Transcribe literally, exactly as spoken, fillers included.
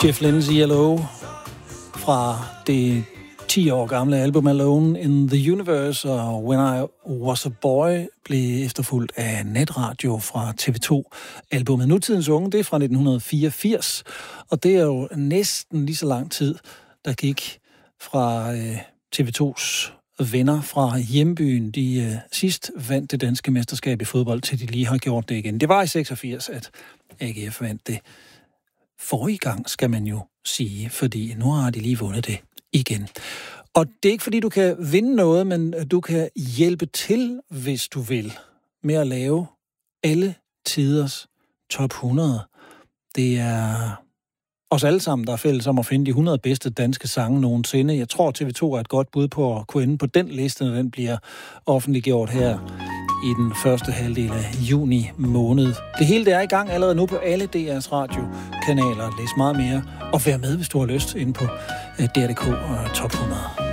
Jeff Lynne's E L O fra det ti år gamle album Alone in the Universe, og When I Was a Boy blev efterfulgt af Netradio fra T V to. Albumet Nutidens Unge, det er fra nitten fireogfirs, og det er jo næsten lige så lang tid, der gik fra øh, T V tos venner fra hjembyen, de øh, sidst vandt det danske mesterskab i fodbold, til de lige har gjort det igen. Det var i seksogfirs, at A G F vandt det. Forrige gang, skal man jo sige, fordi nu har de lige vundet det igen. Og det er ikke, fordi du kan vinde noget, men du kan hjælpe til, hvis du vil, med at lave alle tiders top hundrede. Det er os alle sammen, der er fælles om at finde de hundrede bedste danske sange nogensinde. Jeg tror, T V to er et godt bud på at kunne ende på den liste, når den bliver offentliggjort her i den første halvdel af juni måned. Det hele det er i gang allerede nu på alle D R's radiokanaler. Læs meget mere og vær med, hvis du har lyst, inde på D R punktum D K og Top hundrede.